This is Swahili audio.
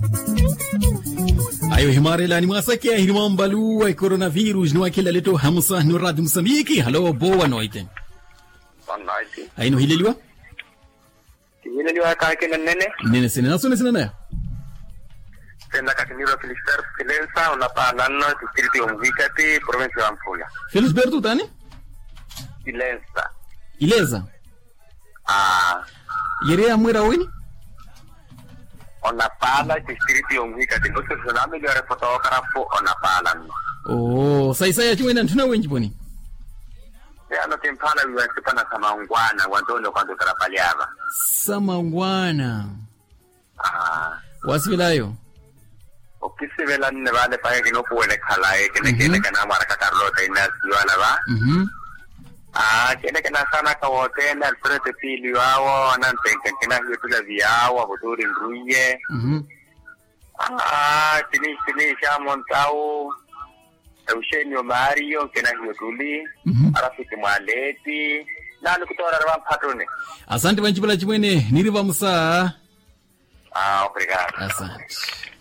Ayo himare lani mwasake hirima mbalu ay coronavirus no akela leto hamsa no radio Msambiki. Hello boa noite. Noite. Ay no hileliwa? Hileliwa ka ke nene. Nene sene na. Tenda ka kiniro Filister Silenza una pa nanno distrito Umvikati provincia ya Mpula. Felisberto tani? Ileza. Yere amwera wini? Ona pala distrito ya Umvikati no se soname yo re fotógrafo ona pala. Oh, sai ya chiwena ntuna wenji poni. Ya no tempana yo akipana Samangwana wandono kwando karapaliava. Samangwana. Wasibilayo. Okisivela ne vale pa que no puede khalae que ne kana mara ka Carlota ina siwana ba. Kene kana sana ka hotel al frente pili wao nan tenkena yutula viao abuduri nruye. Tini sha montao Eugenio Mario kena yutuli arafiki mwaleti nani kutora rwa patrone. Asante banchibula chimwene niriva musa. Obrigado. Asante.